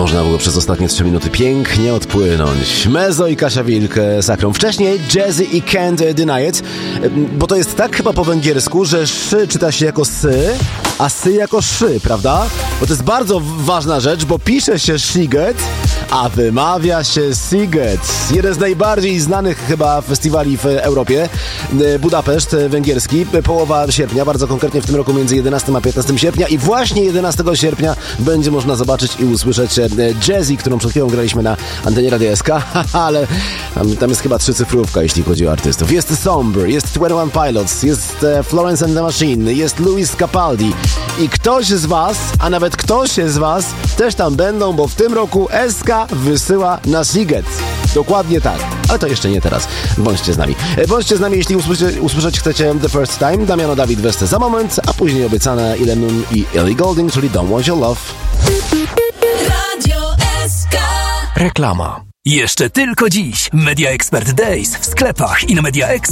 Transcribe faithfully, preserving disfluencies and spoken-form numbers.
można było przez ostatnie trzy minuty pięknie odpłynąć. Mezo i Kasia Wilk Sakrum. Wcześniej Jazzy i Can't Deny It, bo to jest tak chyba po węgiersku, że szy czyta się jako sy, a sy jako szy, prawda? Bo to jest bardzo ważna rzecz, bo pisze się Sziget, a wymawia się Siget. Jeden z najbardziej znanych chyba festiwali w Europie. Budapeszt węgierski, połowa sierpnia, bardzo konkretnie w tym roku między jedenastego a piętnastego sierpnia i właśnie jedenastego sierpnia będzie można zobaczyć i usłyszeć Jazzy, którą przed chwilą graliśmy na antenie Radia S K, ale tam, tam jest chyba trzycyfrówka, jeśli chodzi o artystów. Jest Somber, jest dwadzieścia jeden Pilots, jest Florence and the Machine, jest Luis Capaldi i ktoś z was, a nawet ktoś z was też tam będą, bo w tym roku S K wysyła na Siget. Dokładnie tak, ale to jeszcze nie teraz. Bądźcie z nami. Bądźcie z nami, jeśli usłyszeć, usłyszeć chcecie The First Time. Damiano Dawid Weste za moment, a później obiecane Ile Nun i Ellie Goulding, czyli Don't Want Your Love. Radio S K. Reklama. Jeszcze tylko dziś Media Expert Days w sklepach i na Media Expert.